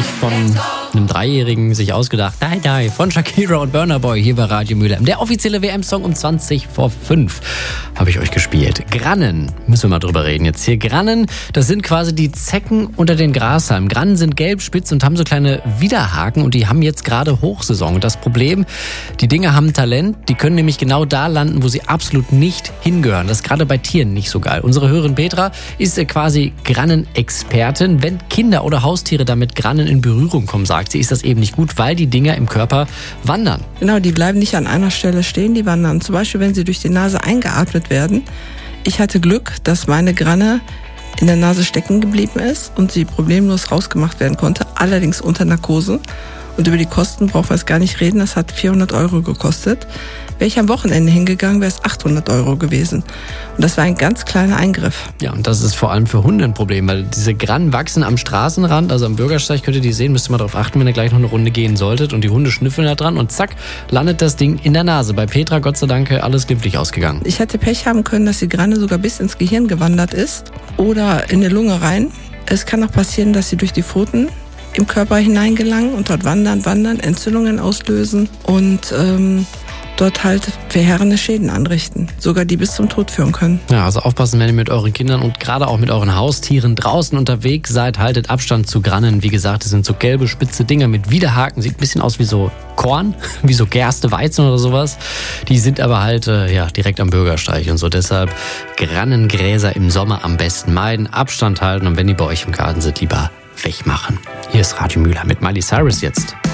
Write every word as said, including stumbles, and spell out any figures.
wahrscheinlich von einem Dreijährigen sich ausgedacht. Die, die, von Shakira und Burna Boy hier bei Radio Mühle. Der offizielle W M-Song um zwanzig vor fünf habe ich euch gespielt. Grannen, müssen wir mal drüber reden jetzt hier. Grannen, das sind quasi die Zecken unter den Grashalmen. Grannen sind gelb, spitz und haben so kleine Widerhaken und die haben jetzt gerade Hochsaison. Und das Problem, die Dinger haben Talent, die können nämlich genau da landen, wo sie absolut nicht hingehören. Das ist gerade bei Tieren nicht so geil. Unsere Hörerin Petra ist quasi Grannen-Expertin. Wenn Kinder oder Haustiere damit Grannen in Berührung kommen, sagt sie, ist das eben nicht gut, weil die Dinger im Körper wandern. Genau, die bleiben nicht an einer Stelle stehen, die wandern. Zum Beispiel, wenn sie durch die Nase eingeatmet werden. Ich hatte Glück, dass meine Granne in der Nase stecken geblieben ist und sie problemlos rausgemacht werden konnte, allerdings unter Narkose. Und über die Kosten brauchen wir es gar nicht reden, das hat vierhundert Euro gekostet. Wäre ich am Wochenende hingegangen, wäre es achthundert Euro gewesen. Und das war ein ganz kleiner Eingriff. Ja, und das ist vor allem für Hunde ein Problem, weil diese Grannen wachsen am Straßenrand, also am Bürgersteig könnt ihr die sehen, müsst ihr mal darauf achten, wenn ihr gleich noch eine Runde gehen solltet. Und die Hunde schnüffeln da dran und zack, landet das Ding in der Nase. Bei Petra, Gott sei Dank, alles glimpflich ausgegangen. Ich hätte Pech haben können, dass die Granne sogar bis ins Gehirn gewandert ist oder in die Lunge rein. Es kann auch passieren, dass sie durch die Pfoten im Körper hineingelangen und dort wandern, wandern, Entzündungen auslösen und ähm, dort halt verheerende Schäden anrichten, sogar die bis zum Tod führen können. Ja, also aufpassen, wenn ihr mit euren Kindern und gerade auch mit euren Haustieren draußen unterwegs seid, haltet Abstand zu Grannen. Wie gesagt, das sind so gelbe, spitze Dinger mit Widerhaken, sieht ein bisschen aus wie so Korn, wie so Gerste, Weizen oder sowas. Die sind aber halt äh, ja direkt am Bürgersteig und so. Deshalb Grannengräser im Sommer am besten meiden, Abstand halten und wenn die bei euch im Garten sind, lieber wegmachen. Hier ist Radio Mühle mit Miley Cyrus jetzt.